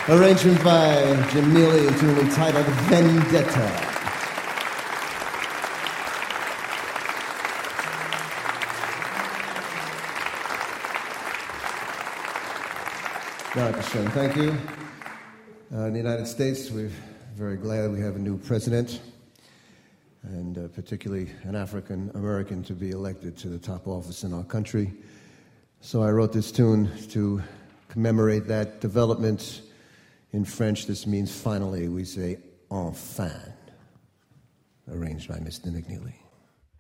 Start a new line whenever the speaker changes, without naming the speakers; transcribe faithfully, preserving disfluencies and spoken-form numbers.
Arrangement by Jim Neely, a tune entitled Vendetta. Dankeschön. Thank you. Uh, in the United States, we're very glad we have a new president, and uh, particularly an African American to be elected to the top office in our country. So I wrote this tune to commemorate that development. In French, this means finally. We say enfin. Arranged by Mister Nick Neely.